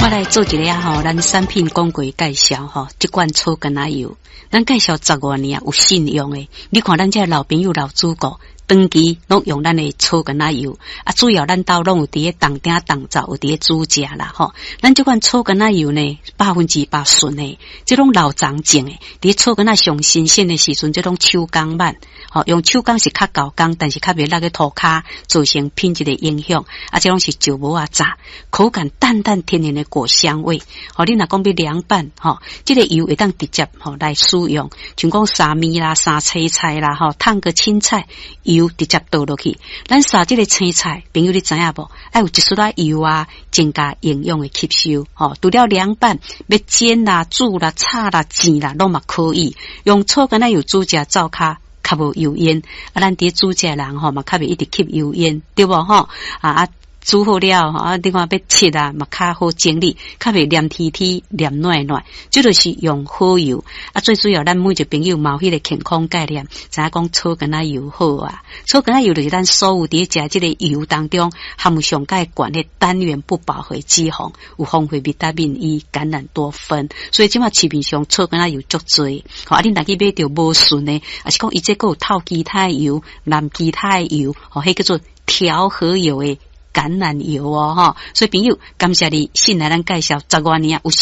我来做一个咱产品广告介绍这款草根仔油，咱介绍10多年有信用的。你看咱这老朋友老主顾，长期拢用咱的草根仔油，主要咱兜拢有伫咧冻顶冻灶有伫咧煮食啦咱这款草根仔油呢，100%纯的，这种老长种的，伫草根仔上新鲜的时阵，这种手工慢，用手工是较高工，但是较袂落去涂骹，造成品质的影响。这种是石磨炸，口感淡淡甜甜的果香味。你若讲要凉拌，这个油会当直接来使用，像讲沙米啦、沙青菜啦，烫个青菜，油直接倒落去。咱沙这个青菜，朋友你知影无？要有一丝仔油增加营养的吸收。除了凉拌，要煎啦、煮啦、炒啦、煎啦，拢嘛可以。用草根仔油煮食灶骹。较无油烟，咱伫煮食人嘛较袂一直吸油烟，对无煮好了你看要切嘛较好整理，较袂黏贴贴、黏软软。这就是用好油最主要，咱每一个朋友嘛有迄个健康概念，知影讲草根仔油好草根仔油就是咱所有伫食这个油当中含有上介悬的单元不饱和脂肪，有丰富维他命 E、橄榄多酚，所以即马市面上草根仔油足多。你若去买着无顺的，是讲伊这个有透其他的油、蓝其他的油，迄叫做调和油的。橄榄油所以朋友感谢你信来咱介绍10多年有